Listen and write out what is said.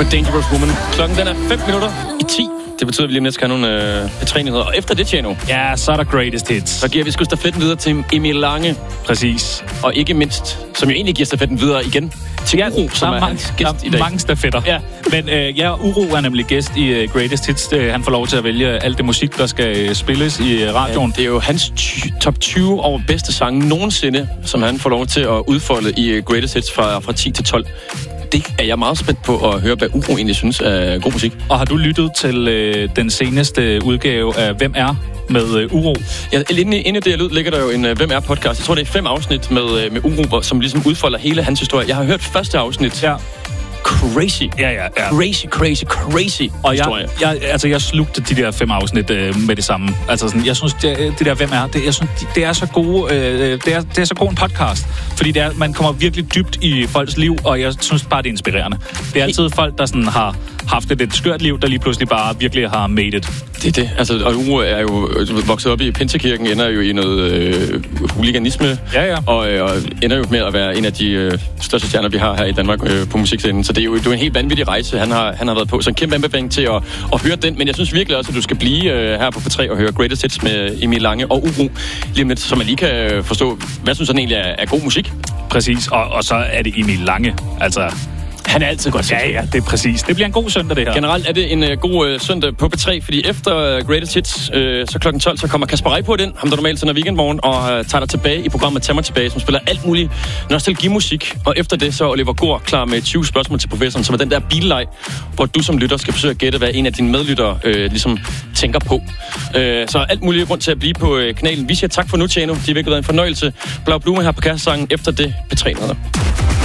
på Dangerous Woman. Klokken den er 5:05. Det betyder, at vi lige om lidt skal have nogle betræningsheder. Og efter det, Tjano, ja, så er der Greatest Hits. så giver vi sgu stafetten videre til Emil Lange. Præcis. Og ikke mindst, som jo egentlig giver stafetten videre igen, til Uro, som er hans gæst i dag. Mange stafetter. Ja. Men Uro er nemlig gæst i Greatest Hits. Han får lov til at vælge alt det musik, der skal spilles i radioen. Ja, det er jo hans top 20 over bedste sange nogensinde, som han får lov til at udfolde i Greatest Hits fra 10 til 12. Det er jeg meget spændt på at høre, hvad Uro egentlig synes er god musik. Og har du lyttet til den seneste udgave af Hvem er? Med Uro? Ja, inde i det lyd ligger der jo en Hvem er podcast. Jeg tror, det er 5 afsnit med Uro, som ligesom udfolder hele hans historie. Jeg har hørt første afsnit. Ja. Crazy. Ja. Crazy og historie. Jeg slugte de der 5 afsnit med det samme. Altså sådan, jeg synes, det der Hvem er? Jeg synes, det er så gode. Det er så god en podcast. Fordi man kommer virkelig dybt i folks liv, og jeg synes bare, det er inspirerende. Det er altid folk, der sådan har haft et lidt skørt liv, der lige pludselig bare virkelig har made it. Det er det. Altså, og Uro er jo vokset op i Pinsekirken, ender jo i noget huliganisme. Ja. Og ender jo med at være en af de største stjerner, vi har her i Danmark på musikscenen. Så det er jo en helt vanvittig rejse, han har været på. Så en kæmpe anbefaling til at høre den. Men jeg synes virkelig også, at du skal blive her på P3 og høre Greatest Hits med Emil Lange og Uro. Lige om lidt, så man lige kan forstå, hvad synes han egentlig er god musik. Præcis. Og så er det Emil Lange. Altså, han er altid godt. Ja, det er præcis. Det bliver en god søndag, det her. Generelt er det en god søndag på P3, fordi efter Greatest Hits, så klokken 12, så kommer Kasper Reipo ind, ham der normalt sender Weekendmorgen, og tager dig tilbage i programmet Tag mig tilbage, som spiller alt muligt nostalgimusik. Og efter det, så er Oliver Gård klar med 20 spørgsmål til professoren, som er den der billeg, hvor du som lytter skal forsøge at gætte, hvad en af dine medlyttere ligesom tænker på. Så alt muligt grund til at blive på kanalen. Vi siger tak for nu, Tjano. Det har virkelig været en fornøjelse. Blau Blume her på Kassesangen. Efter det, P3'erne.